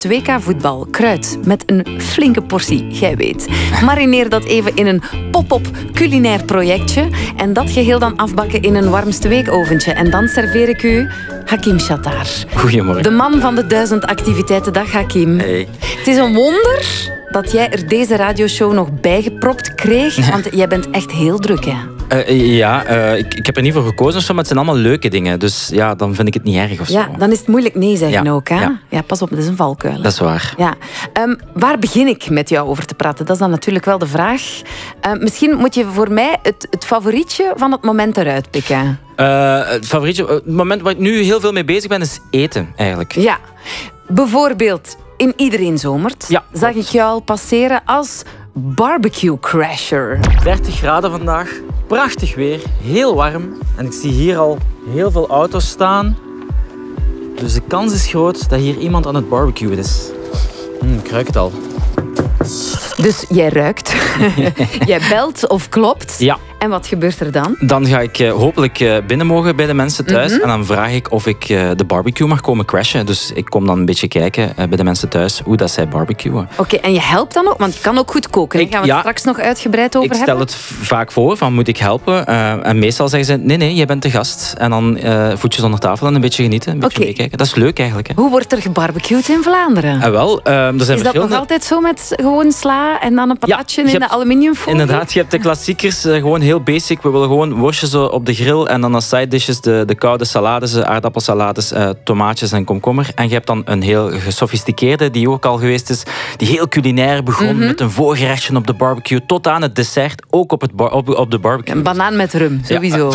2K voetbal, kruid met een flinke portie, jij weet. Marineer dat even in een pop-up culinair projectje en dat geheel dan afbakken in een warmste weekoventje. En dan serveer ik u Hakim Chattar. Goedemorgen. De man van de 1000 activiteiten. Dag Hakim. Hey. Het is een wonder dat jij er deze radioshow nog bijgepropt kreeg, want jij bent echt heel druk, hè? Ik heb er niet voor gekozen, maar het zijn allemaal leuke dingen. Dus ja, dan vind ik het niet erg of zo. Ja, dan is het moeilijk nee zeggen ook, hè? Ja. Ja, pas op, dat is een valkuil. Dat is waar. Ja. Waar begin ik met jou over te praten? Dat is dan natuurlijk wel de vraag. Misschien moet je voor mij het favorietje van het moment eruit pikken. Het favorietje, het moment waar ik nu heel veel mee bezig ben, is eten, eigenlijk. Ja. Bijvoorbeeld, in Iedereen Zomert zag ik jou al passeren als barbecue crasher. 30 graden vandaag, prachtig weer, heel warm. En ik zie hier al heel veel auto's staan. Dus de kans is groot dat hier iemand aan het barbecuen is. Ik ruik het al. Dus jij ruikt, jij belt of klopt. Ja. En wat gebeurt er dan? Dan ga ik hopelijk binnen mogen bij de mensen thuis. En dan vraag ik of ik de barbecue mag komen crashen. Dus ik kom dan een beetje kijken bij de mensen thuis hoe dat zij barbecuen. Oké, en je helpt dan ook? Want je kan ook goed koken. Daar gaan we het straks nog uitgebreid over hebben. Ik stel het vaak voor, van moet ik helpen? En meestal zeggen ze, nee, jij bent de gast. En dan voetjes onder tafel en een beetje genieten, een beetje meekijken. Dat is leuk eigenlijk. Hè? Hoe wordt er gebarbecued in Vlaanderen? Er zijn is dat nog altijd zo met gewoon sla en dan een patatje in de aluminiumfolie? Inderdaad, je hebt de klassiekers, gewoon heel basic. We willen gewoon worstjes op de grill en dan als side dishes de koude salades, aardappelsalades, tomaatjes en komkommer. En je hebt dan een heel gesofisticeerde, die ook al geweest is, die heel culinair begon met een voorgerechtje op de barbecue tot aan het dessert, ook op de barbecue. Een banaan met rum, sowieso.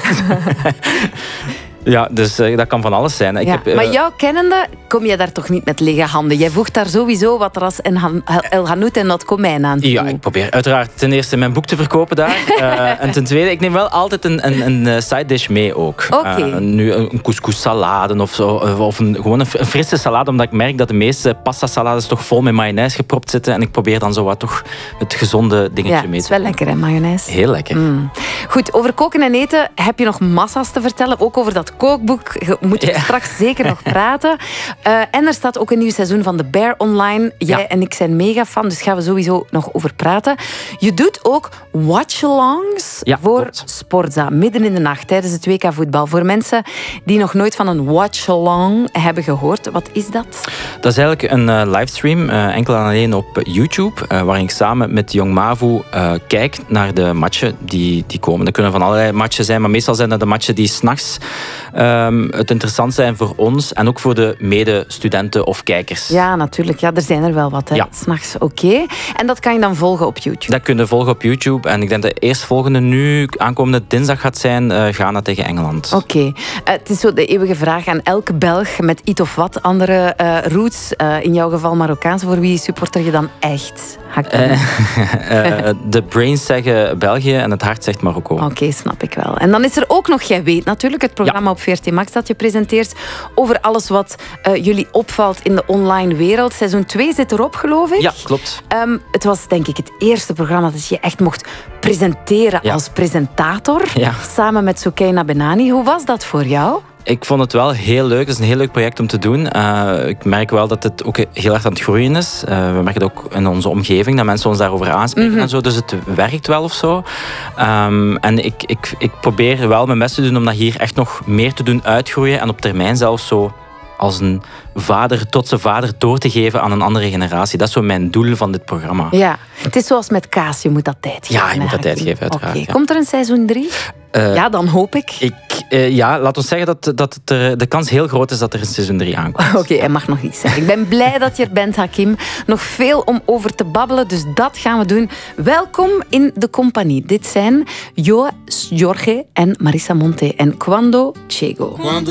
Ja, dus dat kan van alles zijn. Maar jou kennende kom je daar toch niet met lege handen? Jij voegt daar sowieso wat ras en El Hanout en wat komijn aan toe. Ja, ik probeer uiteraard ten eerste mijn boek te verkopen daar. En ten tweede, ik neem wel altijd een side dish mee ook. Nu een couscous salade of zo. Of gewoon een frisse salade, omdat ik merk dat de meeste pasta salades toch vol met mayonaise gepropt zitten. En ik probeer dan zo wat toch het gezonde dingetje mee te doen. Het is wel lekker, hè, mayonaise? Heel lekker. Goed, over koken en eten heb je nog massa's te vertellen. Ook over dat kookboek moeten we straks zeker nog praten. En er staat ook een nieuw seizoen van The Bear online. Jij en ik zijn mega fan, dus gaan we sowieso nog over praten. Je doet ook watch-alongs voor Sportza, midden in de nacht, tijdens het WK voetbal. Voor mensen die nog nooit van een watch-along hebben gehoord. Wat is dat? Dat is eigenlijk een livestream, enkel en alleen op YouTube, waarin ik samen met Jong Mavu kijk naar de matchen die komen. Dat kunnen van allerlei matchen zijn, maar meestal zijn dat de matchen die 's nachts het interessant zijn voor ons en ook voor de medestudenten of kijkers. Ja, natuurlijk. Ja, er zijn er wel wat, hè. 's Nachts, oké. En dat kan je dan volgen op YouTube? Dat kun je volgen op YouTube. En ik denk dat de eerstvolgende nu, aankomende dinsdag, gaat zijn Ghana tegen Engeland. Oké. Het is zo de eeuwige vraag aan elke Belg met iets of wat andere roots. In jouw geval Marokkaans. Voor wie supporter je dan echt? De brains zeggen België en het hart zegt Marokko. Oké, snap ik wel. En dan is er ook nog, jij weet natuurlijk, het programma op VRT Max dat je presenteert over alles wat jullie opvalt in de online wereld. Seizoen 2 zit erop, geloof ik. Ja, klopt. Het was denk ik het eerste programma dat je echt mocht presenteren als presentator. Ja. Samen met Soukaina Benani. Hoe was dat voor jou? Ik vond het wel heel leuk. Het is een heel leuk project om te doen. Ik merk wel dat het ook heel erg aan het groeien is. We merken het ook in onze omgeving, dat mensen ons daarover aanspreken en zo. Dus het werkt wel of zo. En ik probeer wel mijn best te doen om dat hier echt nog meer te doen uitgroeien. En op termijn zelfs zo als een vader tot zijn vader door te geven aan een andere generatie. Dat is zo mijn doel van dit programma. Ja, het is zoals met kaas. Je moet dat tijd geven. Ja, je moet dat tijd geven, uiteraard. Okay. Komt er een seizoen 3? Ja, dan hoop ik. Laat ons zeggen dat de kans heel groot is dat er een seizoen 3 aankomt. Oké, hij mag nog iets zeggen. Ik ben blij dat je er bent, Hakim. Nog veel om over te babbelen, dus dat gaan we doen. Welkom in de compagnie. Dit zijn Joa Jorge en Marissa Monte en Quando Chego.